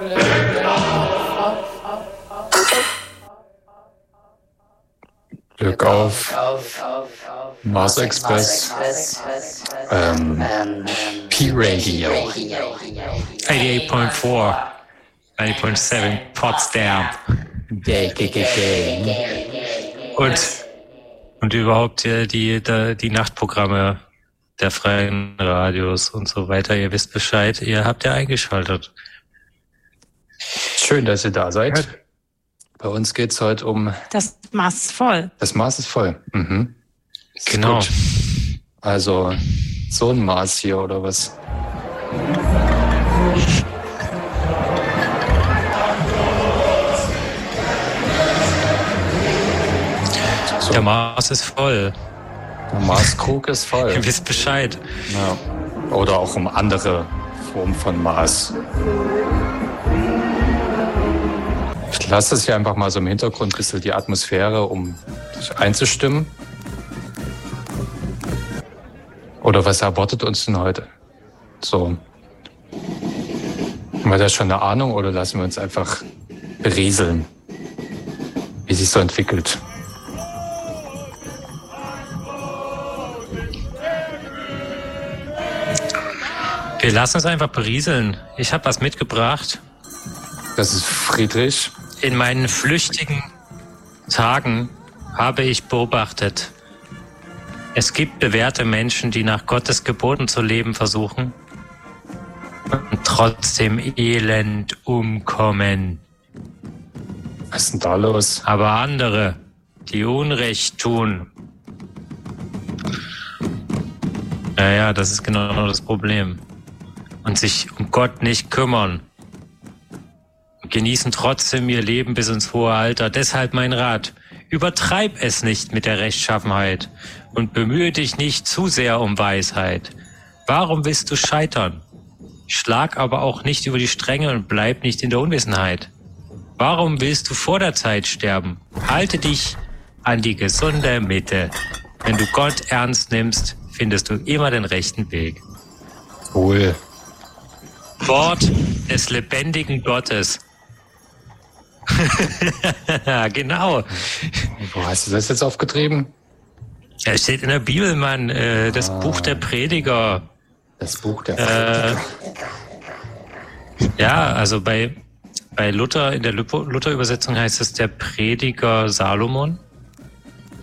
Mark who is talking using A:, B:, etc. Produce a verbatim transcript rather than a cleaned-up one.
A: Glück auf, Mars Express, ähm, P-Radio,
B: eighty-eight point four, ninety point seven Potsdam. Und, und überhaupt die, die, die Nachtprogramme der freien Radios und so weiter. Ihr wisst Bescheid, ihr habt ja eingeschaltet.
A: Schön, dass ihr da seid. Bei uns geht's heute um...
C: Das Maß ist voll.
A: Das Maß ist voll. Mhm. Ist
B: genau.
A: Gut. Also so ein Maß hier oder was?
B: So. Der Maß ist voll.
A: Der Maßkrug ist voll.
B: Ihr wisst Bescheid.
A: Ja. Oder auch um andere Formen von Maß. Ich lasse es hier einfach mal so im Hintergrund ein bisschen die Atmosphäre, um sich einzustimmen. Oder was erwartet uns denn heute? So. Haben wir da schon eine Ahnung oder lassen wir uns einfach berieseln, wie sich so entwickelt?
B: Wir lassen uns einfach berieseln. Ich habe was mitgebracht.
A: Das ist Friedrich.
B: In meinen flüchtigen Tagen habe ich beobachtet, es gibt bewährte Menschen, die nach Gottes Geboten zu leben versuchen und trotzdem elend umkommen.
A: Was ist denn da los?
B: Aber andere, die Unrecht tun, naja, das ist genau das Problem. Und sich um Gott nicht kümmern. Genießen trotzdem ihr Leben bis ins hohe Alter. Deshalb mein Rat. Übertreib es nicht mit der Rechtschaffenheit und bemühe dich nicht zu sehr um Weisheit. Warum willst du scheitern? Schlag aber auch nicht über die Stränge und bleib nicht in der Unwissenheit. Warum willst du vor der Zeit sterben? Halte dich an die gesunde Mitte. Wenn du Gott ernst nimmst, findest du immer den rechten Weg.
A: Cool.
B: Wort des lebendigen Gottes. Genau.
A: Wo hast du das jetzt aufgetrieben?
B: Es steht in der Bibel, Mann. Äh, das ah. Buch der Prediger.
A: Das Buch der Prediger.
B: Äh, ja, also bei, bei Luther, in der Luther-Übersetzung heißt es der Prediger Salomon.